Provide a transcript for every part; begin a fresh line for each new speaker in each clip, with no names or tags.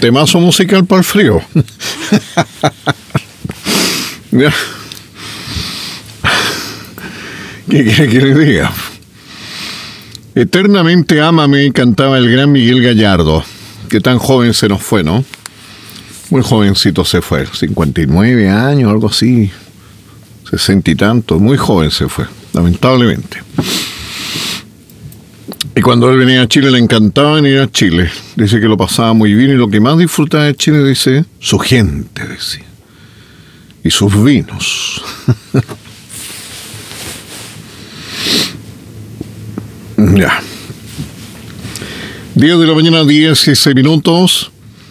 Temazo musical para el frío. Ya. ¿Qué quiere que le diga? Eternamente ámame, cantaba el gran Miguel Gallardo. Que tan joven se nos fue, ¿no? Muy jovencito se fue, 59 años, algo así, 60 y tanto, muy joven se fue, lamentablemente. Y cuando él venía a Chile le encantaba venir a Chile. Dice que lo pasaba muy bien y lo que más disfrutaba de Chile, dice, su gente, decía. Y sus vinos. Ya. 10 de la mañana, 16 minutos.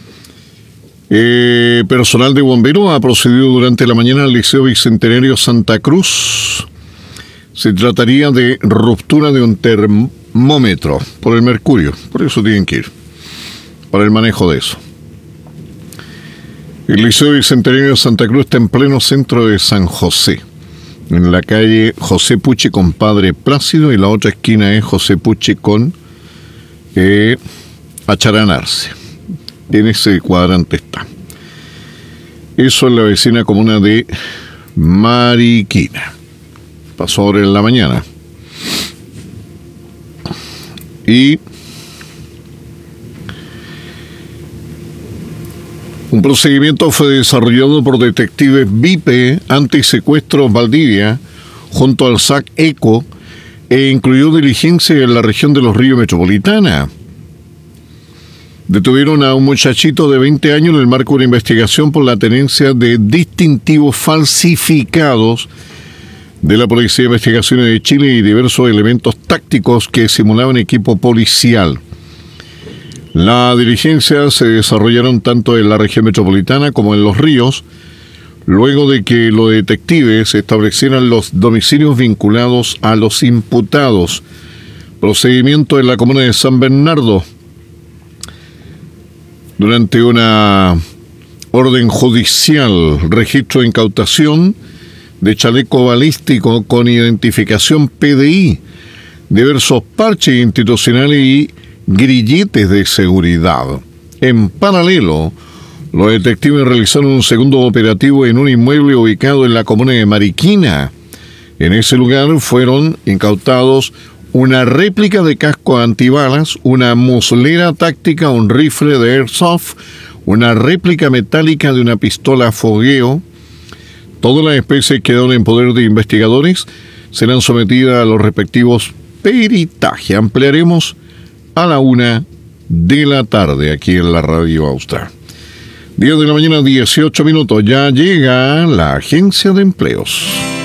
Personal de bomberos ha procedido durante la mañana al Liceo Bicentenario Santa Cruz. Se trataría de ruptura de un termómetro por el mercurio. Por eso tienen que ir, para el manejo de eso. El Liceo Bicentenario Santa Cruz está en pleno centro de San José, en la calle José Puche con Padre Plácido, y la otra esquina es José Puche con Acharanarse. En ese cuadrante está. Eso es la vecina comuna de Mariquina. Pasó ahora en la mañana. Y un procedimiento fue desarrollado por detectives VIP Antisecuestros Valdivia junto al SAC ECO e incluyó diligencia en la región de Los Ríos Metropolitana. Detuvieron a un muchachito de 20 años en el marco de una investigación por la tenencia de distintivos falsificados de la Policía de Investigaciones de Chile y diversos elementos tácticos que simulaban equipo policial. Las diligencias se desarrollaron tanto en la región metropolitana como en Los Ríos, luego de que los detectives establecieran los domicilios vinculados a los imputados. Procedimiento en la comuna de San Bernardo. Durante una orden judicial, registro de incautación de chaleco balístico con identificación PDI, diversos parches institucionales y grilletes de seguridad. En paralelo, los detectives realizaron un segundo operativo en un inmueble ubicado en la comuna de Mariquina. En ese lugar fueron incautados una réplica de casco antibalas, una muslera táctica, un rifle de airsoft, una réplica metálica de una pistola a fogueo. Todas las especies quedaron en poder de investigadores, serán sometidas a los respectivos peritajes. Ampliaremos a la 1 de la tarde aquí en la Radio Austral. 10 de la mañana, 18 minutos. Ya llega la Agencia de Empleos.